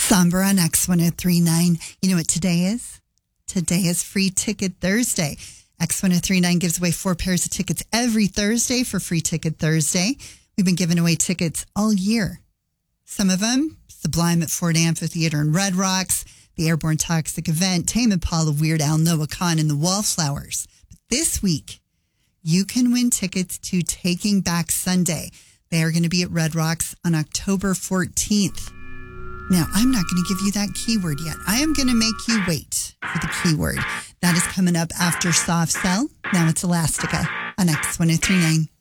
Somber on X1039. You know what today is? Today is Free Ticket Thursday. X1039 gives away 4 pairs of tickets every Thursday for Free Ticket Thursday. We've been giving away tickets all year. Some of them, Sublime at Ford Amphitheater and Red Rocks, the Airborne Toxic Event, Tame Impala, Weird Al, Noah Khan, and the Wallflowers. But this week, you can win tickets to Taking Back Sunday. They are going to be at Red Rocks on October 14th. Now, I'm not going to give you that keyword yet. I am going to make you wait for the keyword. That is coming up after Soft Cell. Now it's Elastica on X1039.